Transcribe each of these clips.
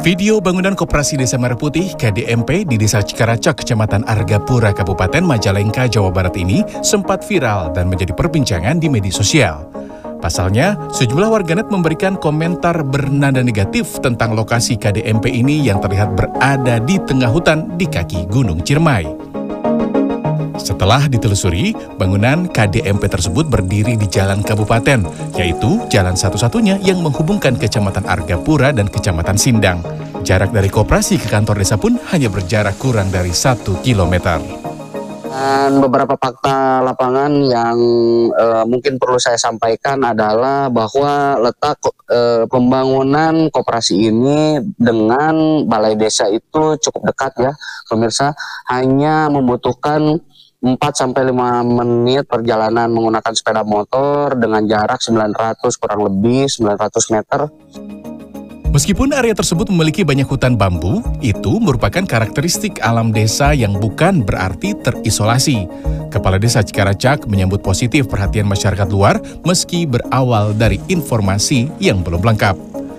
Video bangunan Koperasi Desa Merah Putih (KDMP) di Desa Cikaracak, Kecamatan Argapura, Kabupaten Majalengka, Jawa Barat ini sempat viral dan menjadi perbincangan di media sosial. Pasalnya, sejumlah warganet memberikan komentar bernada negatif tentang lokasi KDMP ini yang terlihat berada di tengah hutan di kaki Gunung Ciremai. Setelah ditelusuri, bangunan KDMP tersebut berdiri di jalan kabupaten, yaitu jalan satu-satunya yang menghubungkan Kecamatan Argapura dan Kecamatan Sindang. Jarak dari koperasi ke kantor desa pun hanya berjarak kurang dari 1 kilometer. Dan beberapa fakta lapangan yang mungkin perlu saya sampaikan adalah bahwa letak pembangunan koperasi ini dengan balai desa itu cukup dekat ya, pemirsa. Hanya membutuhkan 4-5 menit perjalanan menggunakan sepeda motor dengan jarak kurang lebih 900 meter. Meskipun area tersebut memiliki banyak hutan bambu, itu merupakan karakteristik alam desa yang bukan berarti terisolasi. Kepala Desa Cikaracak menyambut positif perhatian masyarakat luar meski berawal dari informasi yang belum lengkap.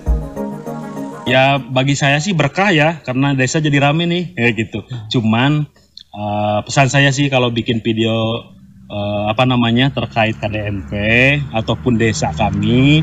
Ya bagi saya sih berkah ya, karena desa jadi rame nih, gitu. Cuman pesan saya sih kalau bikin video terkait KDMP ataupun desa kami,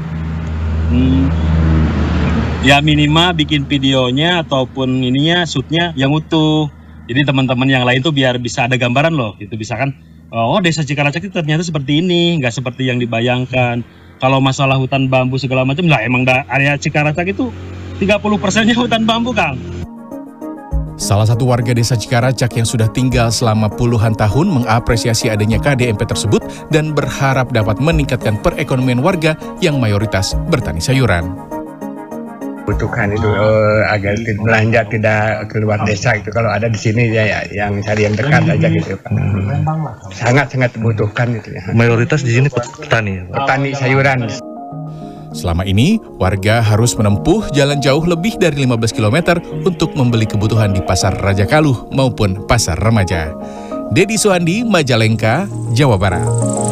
ya minimal bikin videonya ataupun shootnya yang utuh. Jadi teman-teman yang lain tuh biar bisa ada gambaran loh, gitu. Bisa kan, oh desa Cikaracak itu ternyata seperti ini, nggak seperti yang dibayangkan. Kalau masalah hutan bambu segala macam, lah emang area Cikaracak itu 30%-nya hutan bambu, Kang. Salah satu warga desa Cikaracak yang sudah tinggal selama puluhan tahun mengapresiasi adanya KDMP tersebut dan berharap dapat meningkatkan perekonomian warga yang mayoritas bertani sayuran. Butuhkan itu agar belanja tidak keluar desa itu, kalau ada di sini ya yang cari yang dekat aja gitu Pak. Sangat dibutuhkan itu ya. Mayoritas di sini petani sayuran. Selama ini, warga harus menempuh jalan jauh lebih dari 15 km untuk membeli kebutuhan di Pasar Raja Kaluh maupun Pasar Remaja. Dedi Suhandi, Majalengka, Jawa Barat.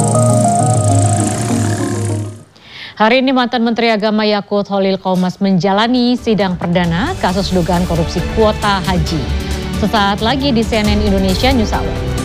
Hari ini mantan Menteri Agama Yakut Holil Qomas menjalani sidang perdana kasus dugaan korupsi kuota haji. Sesaat lagi di CNN Indonesia News Hour.